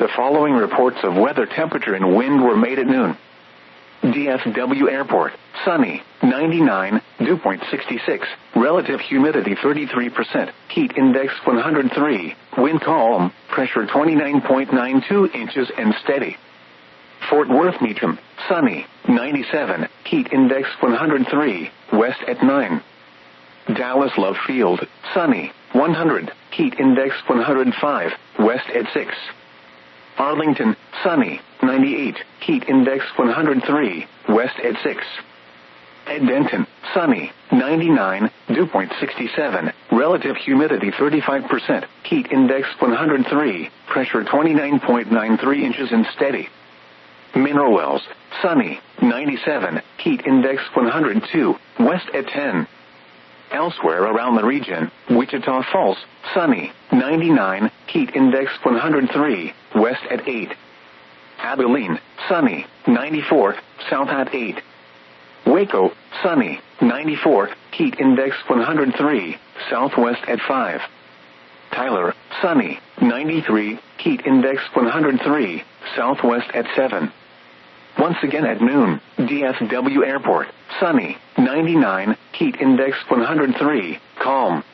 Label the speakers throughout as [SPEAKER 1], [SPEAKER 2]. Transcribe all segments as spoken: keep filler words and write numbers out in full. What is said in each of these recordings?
[SPEAKER 1] The following reports of weather, temperature, and wind were made at noon. D F W Airport, sunny, ninety-nine, dew point sixty-six, relative humidity thirty-three percent, heat index one hundred three, wind calm, pressure twenty-nine point nine two inches and steady. Fort Worth Meacham, sunny, ninety-seven, heat index one hundred three, west at nine. Dallas Love Field, sunny, one hundred, heat index one hundred five, west at six. Arlington, sunny, ninety-eight, heat index one hundred three, west at six. At Denton, sunny, ninety-nine, dew point sixty-seven, relative humidity thirty-five percent, heat index one hundred three, pressure twenty-nine point nine three inches and steady. Mineral Wells, sunny, ninety-seven, heat index one hundred two, west at ten. Elsewhere around the region, Wichita Falls, sunny, ninety-nine, heat index one hundred three, west at eight. Abilene, sunny, ninety-four, south at eight. Waco, sunny, ninety-four, heat index one hundred three, southwest at five. Tyler, sunny, ninety-three, heat index one hundred three, southwest at seven. Once again at noon, D F W Airport, sunny, ninety-nine, heat index one hundred three, calm.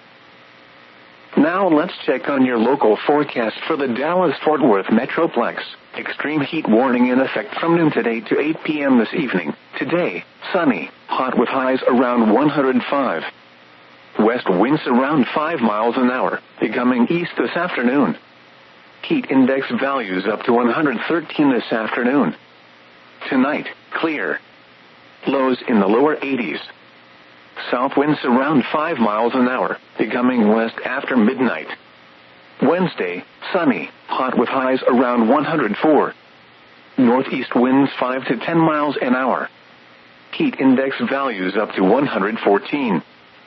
[SPEAKER 1] Now let's check on your local forecast for the Dallas-Fort Worth Metroplex. Extreme heat warning in effect from noon today to eight p.m. this evening. Today, sunny, hot with highs around one hundred five. West winds around five miles an hour, becoming east this afternoon. Heat index values up to one hundred thirteen this afternoon. Tonight, clear. Lows in the lower eighties. South winds around five miles an hour, becoming west after midnight. Wednesday, sunny, hot with highs around one hundred four. Northeast winds five to ten miles an hour. Heat index values up to one hundred fourteen.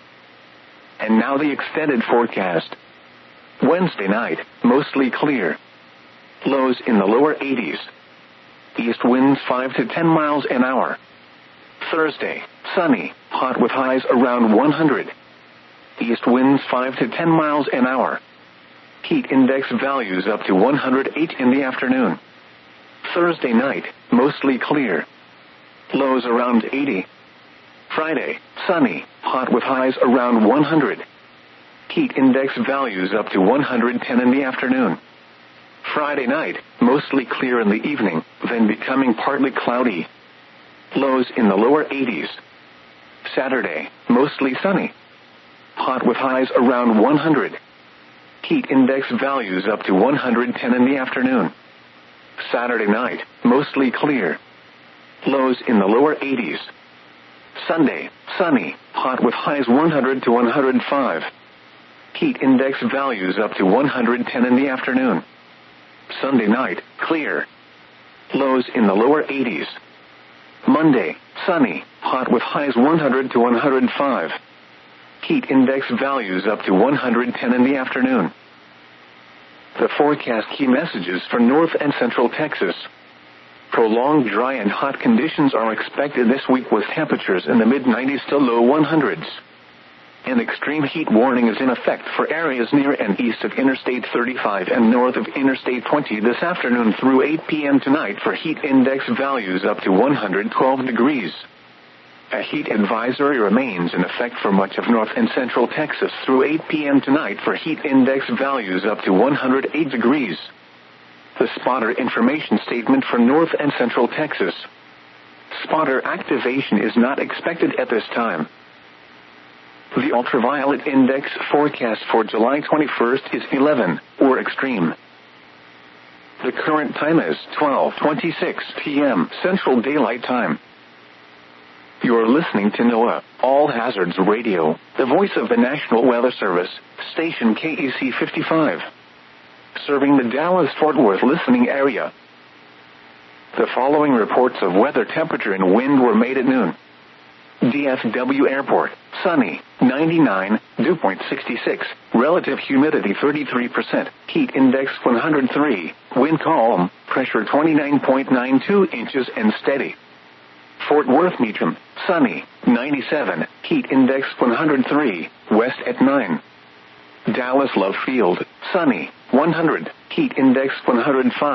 [SPEAKER 1] And now the extended forecast. Wednesday night, mostly clear. Lows in the lower eighties. East winds five to ten miles an hour. Thursday, sunny, hot with highs around one hundred. East winds five to ten miles an hour. Heat index values up to one hundred eight in the afternoon. Thursday night, mostly clear. Lows around eighty. Friday, sunny, hot with highs around one hundred. Heat index values up to one hundred ten in the afternoon. Friday night, mostly clear in the evening, then becoming partly cloudy. Lows in the lower eighties. Saturday, mostly sunny. Hot with highs around one hundred. Heat index values up to one hundred ten in the afternoon. Saturday night, mostly clear. Lows in the lower eighties. Sunday, sunny, hot with highs one hundred to one hundred five. Heat index values up to one hundred ten in the afternoon. Sunday night, clear. Lows in the lower eighties. Monday, sunny, hot with highs one hundred to one hundred five. Heat index values up to one hundred ten in the afternoon. The forecast key messages for North and Central Texas. Prolonged dry and hot conditions are expected this week with temperatures in the mid nineties to low one hundreds. An extreme heat warning is in effect for areas near and east of Interstate thirty-five and north of Interstate twenty this afternoon through eight p.m. tonight for heat index values up to one hundred twelve degrees. A heat advisory remains in effect for much of North and Central Texas through eight p.m. tonight for heat index values up to one hundred eight degrees. The spotter information statement for North and Central Texas. Spotter activation is not expected at this time. The ultraviolet index forecast for July twenty-first is eleven, or extreme. The current time is twelve twenty-six p.m. Central Daylight Time. You're listening to NOAA, All Hazards Radio, the voice of the National Weather Service, station K E C fifty-five. Serving the Dallas-Fort Worth listening area. The following reports of weather, temperature, and wind were made at noon. D F W Airport, sunny, ninety-nine, dew point sixty-six, relative humidity thirty-three percent, heat index one hundred three, wind calm, pressure twenty-nine point nine two inches and steady. Fort Worth Meacham, sunny, ninety-seven, heat index one hundred three, west at nine. Dallas Love Field, sunny, one hundred, heat index one hundred five.